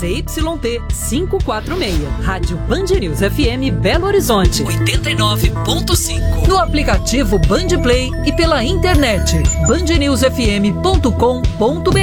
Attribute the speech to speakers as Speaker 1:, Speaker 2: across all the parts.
Speaker 1: ZYT 546. Rádio Band News FM Belo Horizonte 89.5. No aplicativo Band Play e pela internet bandnewsfm.com.br.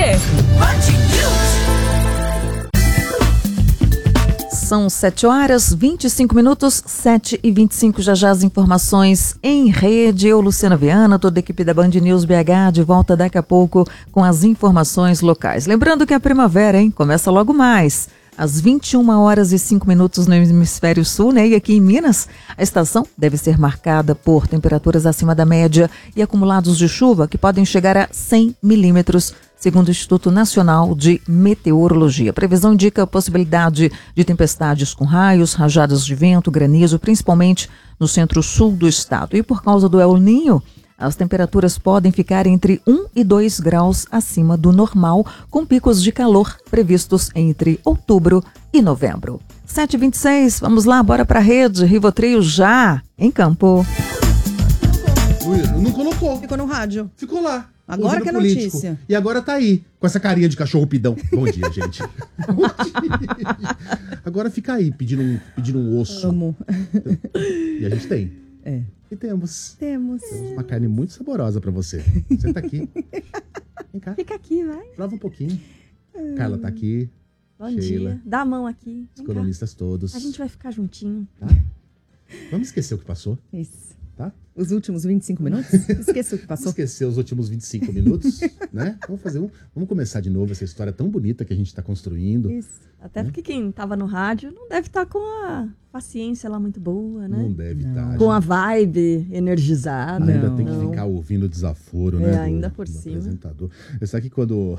Speaker 2: São 7h25, 7h25, já as informações em rede. Eu, Luciana Viana, toda a equipe da Band News BH, de volta daqui a pouco com as informações locais. Lembrando que a primavera, começa logo mais, às 21h05 no hemisfério sul, né? E aqui em Minas, a estação deve ser marcada por temperaturas acima da média e acumulados de chuva que podem chegar a 100 milímetros, segundo o Instituto Nacional de Meteorologia. A previsão indica a possibilidade de tempestades com raios, rajadas de vento, granizo, principalmente no centro-sul do estado. E por causa do El Niño, as temperaturas podem ficar entre 1 e 2 graus acima do normal, com picos de calor previstos entre outubro e novembro. 7h26, vamos lá, bora pra rede. Rivotril já em campo.
Speaker 3: Não colocou.
Speaker 4: Ficou no rádio.
Speaker 3: Ficou lá.
Speaker 4: Agora que é
Speaker 3: político.
Speaker 4: Notícia.
Speaker 3: E agora tá aí, com essa carinha de cachorro pidão. Bom dia, gente. Bom dia. Agora fica aí, pedindo um osso.
Speaker 4: Amo.
Speaker 3: E a gente tem.
Speaker 4: É.
Speaker 3: E temos
Speaker 4: Temos
Speaker 3: uma carne muito saborosa pra você. Senta aqui. Vem cá.
Speaker 4: Fica aqui, vai.
Speaker 3: Prova um pouquinho. Carla tá aqui.
Speaker 5: Bom
Speaker 3: Sheila.
Speaker 5: dia. Dá a mão aqui.
Speaker 3: Os colunistas todos.
Speaker 5: A gente vai ficar juntinho.
Speaker 3: Tá? Vamos esquecer o que passou,
Speaker 4: Isso.
Speaker 3: tá?
Speaker 4: Os últimos 25 minutos? Esqueci o que
Speaker 3: Vamos
Speaker 4: passou.
Speaker 3: esquecer os últimos 25 minutos, né? Vamos começar de novo essa história tão bonita que a gente tá construindo.
Speaker 5: Isso. Até porque quem tava no rádio não deve estar com a paciência lá muito boa, né?
Speaker 3: Não deve estar.
Speaker 5: Com a vibe energizada.
Speaker 3: Ainda tem que
Speaker 5: Não.
Speaker 3: ficar ouvindo o desaforo, né?
Speaker 5: Ainda por cima.
Speaker 3: Apresentador. Sabe que quando...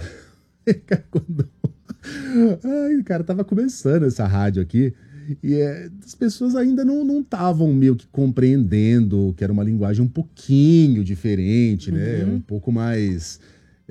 Speaker 3: Ai, cara, tava começando essa rádio aqui e as pessoas ainda não estavam meio que compreendendo que era uma linguagem um pouquinho diferente, né? Um pouco mais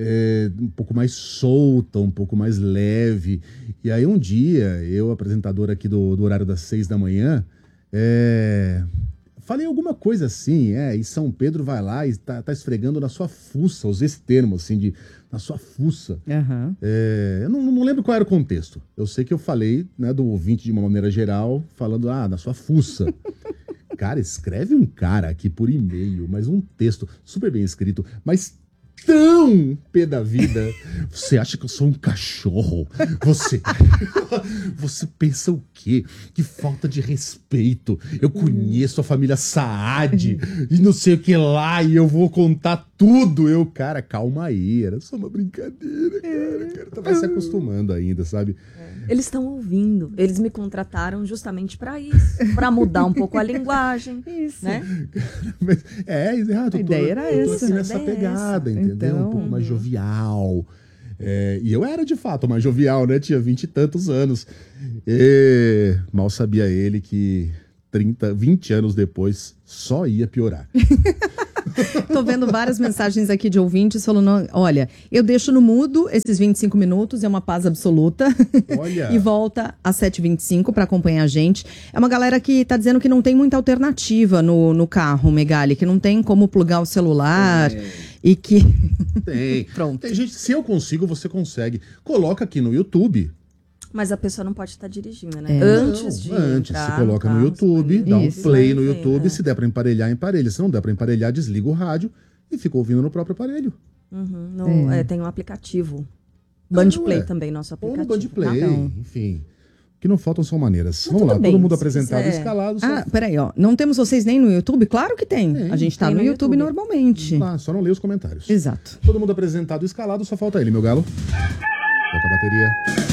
Speaker 3: solta, um pouco mais leve. E aí um dia, eu, apresentador aqui do horário das 6 da manhã, falei alguma coisa assim, e São Pedro vai lá e tá esfregando na sua fuça, usei esse termo assim, na sua fuça.
Speaker 4: Aham.
Speaker 3: Eu não lembro qual era o contexto. Eu sei que eu falei, né, do ouvinte de uma maneira geral, falando, na sua fuça. Cara, escreve um cara aqui por e-mail, mas um texto super bem escrito, mas tão pé da vida. Você acha que eu sou um cachorro? Você pensa o quê? Que falta de respeito. Eu conheço a família Saad e não sei o que lá e eu vou contar tudo. Cara, calma aí. Era só uma brincadeira, cara. Tava se acostumando ainda, sabe?
Speaker 5: Eles estão ouvindo. Eles me contrataram justamente para isso. Para mudar um pouco a linguagem.
Speaker 4: Isso.
Speaker 5: Né?
Speaker 3: Mas,
Speaker 4: A ideia era
Speaker 3: eu tô
Speaker 4: essa.
Speaker 3: aqui nessa pegada, entendeu?
Speaker 4: Então,
Speaker 3: um pouco mais jovial. E eu era de fato mais jovial, né? Tinha 20 e tantos anos. E mal sabia ele que 20 anos depois só ia piorar.
Speaker 4: Tô vendo várias mensagens aqui de ouvintes falando, olha, eu deixo no mudo esses 25 minutos, é uma paz absoluta.
Speaker 3: Olha.
Speaker 4: E volta às 7h25 para acompanhar a gente. É uma galera que tá dizendo que não tem muita alternativa no carro, Megali, que não tem como plugar o celular e que...
Speaker 3: Tem.
Speaker 4: Pronto.
Speaker 3: Tem gente, se eu consigo, você consegue. Coloca aqui no YouTube.
Speaker 5: Mas a pessoa não pode estar dirigindo, né? Antes de entrar
Speaker 3: se coloca no
Speaker 5: carro,
Speaker 3: YouTube,
Speaker 5: você
Speaker 3: dá um
Speaker 4: Isso.
Speaker 3: play no
Speaker 5: Sim,
Speaker 3: YouTube. Se der pra emparelhar, emparelha. Se não der pra emparelhar, desliga o rádio e fica ouvindo no próprio aparelho.
Speaker 5: Tem um aplicativo. Band Play também, nosso
Speaker 3: Ou
Speaker 5: aplicativo.
Speaker 3: no Band Play,
Speaker 4: Então.
Speaker 3: enfim. O que não faltam são maneiras.
Speaker 5: Mas
Speaker 3: Vamos lá,
Speaker 5: tudo bem,
Speaker 3: todo mundo
Speaker 5: se
Speaker 3: apresentado e
Speaker 5: quiser.
Speaker 3: escalado. Só...
Speaker 4: Peraí, ó. Não temos vocês nem no YouTube? Claro que tem.
Speaker 3: Tem.
Speaker 4: A gente tá
Speaker 5: Tem
Speaker 4: no
Speaker 5: no
Speaker 4: YouTube
Speaker 5: YouTube.
Speaker 4: normalmente.
Speaker 3: Só não lê os comentários.
Speaker 4: Exato.
Speaker 3: Todo mundo apresentado e escalado, só falta ele, meu galo. Toca a bateria.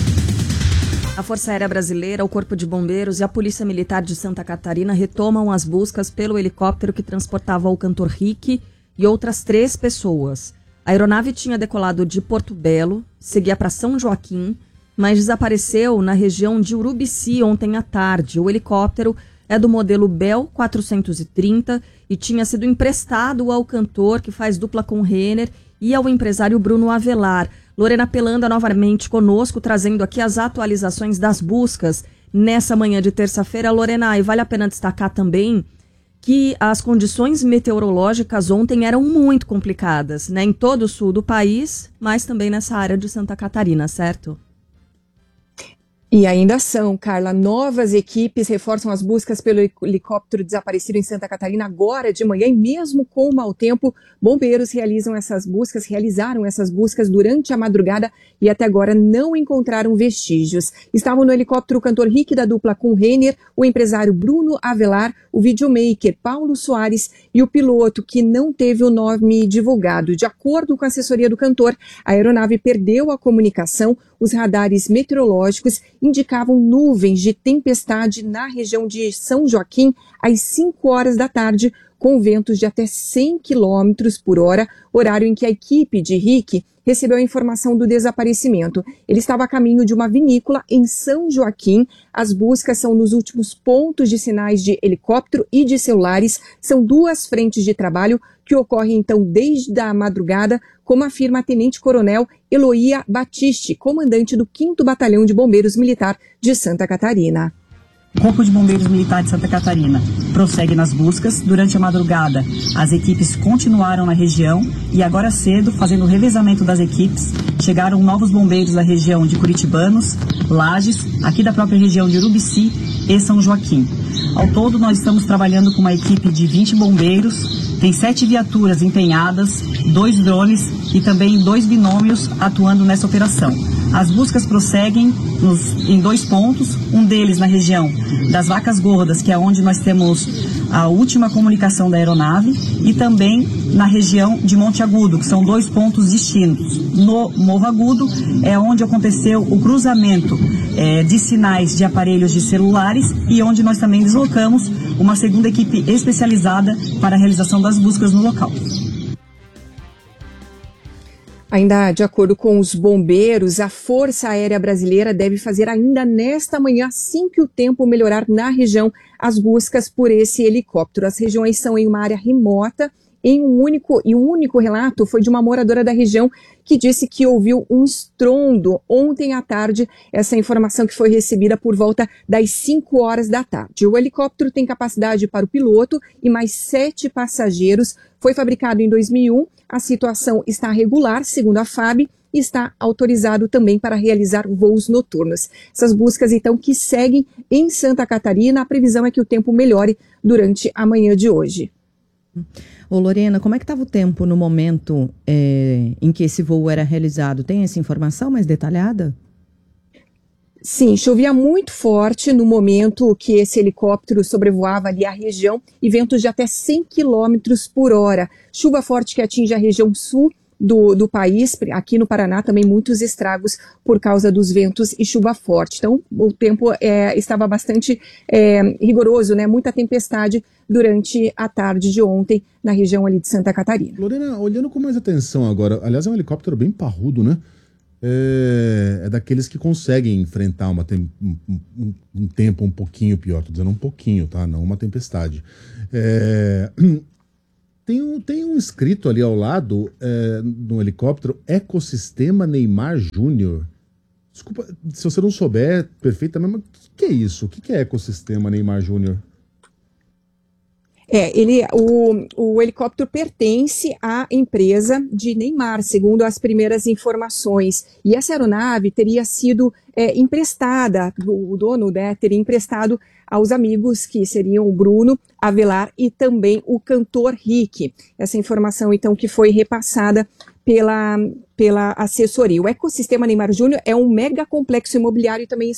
Speaker 5: A Força Aérea Brasileira, o Corpo de Bombeiros e a Polícia Militar de Santa Catarina retomam as buscas pelo helicóptero que transportava o cantor Rick e outras 3 pessoas. A aeronave tinha decolado de Porto Belo, seguia para São Joaquim, mas desapareceu na região de Urubici ontem à tarde. O helicóptero é do modelo Bell 430 e tinha sido emprestado ao cantor, que faz dupla com Renner, e ao empresário Bruno Avelar. Lorena Pelanda novamente conosco, trazendo aqui as atualizações das buscas nessa manhã de terça-feira. Lorena, e vale a pena destacar também que as condições meteorológicas ontem eram muito complicadas, né? Em todo o sul do país, mas também nessa área de Santa Catarina, certo?
Speaker 6: E ainda são, Carla, novas equipes reforçam as buscas pelo helicóptero desaparecido em Santa Catarina agora de manhã, e mesmo com o mau tempo, bombeiros realizaram essas buscas durante a madrugada e até agora não encontraram vestígios. Estavam no helicóptero o cantor Rick da dupla com Renner, o empresário Bruno Avelar, o videomaker Paulo Soares e o piloto, que não teve o nome divulgado. De acordo com a assessoria do cantor, a aeronave perdeu a comunicação. Os radares meteorológicos indicavam nuvens de tempestade na região de São Joaquim às 5 horas da tarde, com ventos de até 100 km por hora, horário em que a equipe de Rick recebeu a informação do desaparecimento. Ele estava a caminho de uma vinícola em São Joaquim. As buscas são nos últimos pontos de sinais de helicóptero e de celulares. São 2 frentes de trabalho que ocorrem, então, desde a madrugada, como afirma a tenente-coronel Eloísa Batiste, comandante do 5º Batalhão de Bombeiros Militar de Santa Catarina.
Speaker 7: O Corpo de Bombeiros Militar de Santa Catarina prossegue nas buscas. Durante a madrugada, as equipes continuaram na região e agora cedo, fazendo o revezamento das equipes, chegaram novos bombeiros da região de Curitibanos, Lages, aqui da própria região de Urubici e São Joaquim. Ao todo, nós estamos trabalhando com uma equipe de 20 bombeiros, tem 7 viaturas empenhadas, 2 drones e também 2 binômios atuando nessa operação. As buscas prosseguem em 2 pontos, um deles na região das Vacas Gordas, que é onde nós temos a última comunicação da aeronave, e também na região de Monte Agudo, que são 2 pontos distintos. No Morro Agudo é onde aconteceu o cruzamento de sinais de aparelhos de celulares e onde nós também deslocamos uma segunda equipe especializada para a realização das buscas no local.
Speaker 6: Ainda de acordo com os bombeiros, a Força Aérea Brasileira deve fazer ainda nesta manhã, assim que o tempo melhorar na região, as buscas por esse helicóptero. As regiões são em uma área remota. Um único relato foi de uma moradora da região que disse que ouviu um estrondo ontem à tarde. Essa informação que foi recebida por volta das 5 horas da tarde. O helicóptero tem capacidade para o piloto e mais 7 passageiros. Foi fabricado em 2001. A situação está regular, segundo a FAB, e está autorizado também para realizar voos noturnos. Essas buscas, então, que seguem em Santa Catarina. A previsão é que o tempo melhore durante a manhã de hoje.
Speaker 4: Ô Lorena, como é que estava o tempo no momento em que esse voo era realizado? Tem essa informação mais detalhada?
Speaker 6: Sim, chovia muito forte no momento que esse helicóptero sobrevoava ali a região e ventos de até 100 km por hora. Chuva forte que atinge a região sul do país, aqui no Paraná também muitos estragos por causa dos ventos e chuva forte. Então o tempo estava bastante rigoroso, né? Muita tempestade durante a tarde de ontem na região ali de Santa Catarina.
Speaker 3: Lorena, olhando com mais atenção agora, aliás é um helicóptero bem parrudo, né? É daqueles que conseguem enfrentar um tempo um pouquinho pior, tô dizendo um pouquinho, tá? Não uma tempestade. Tem um escrito ali ao lado, no helicóptero, Ecossistema Neymar Júnior. Desculpa, se você não souber perfeitamente, mas o que é isso? O que é Ecossistema Neymar Júnior?
Speaker 6: O helicóptero pertence à empresa de Neymar, segundo as primeiras informações. E essa aeronave teria sido emprestada, o dono teria emprestado aos amigos, que seriam o Bruno Avelar e também o cantor Rick. Essa informação, então, que foi repassada pela assessoria. O Ecossistema Neymar Júnior é um mega complexo imobiliário e também